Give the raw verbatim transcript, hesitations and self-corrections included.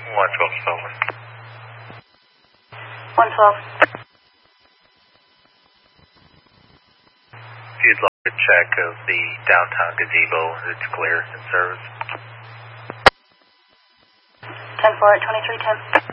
one twelve, over. one twelve. If you'd like a check of the downtown gazebo, it's clear in service. ten four, twenty-three ten.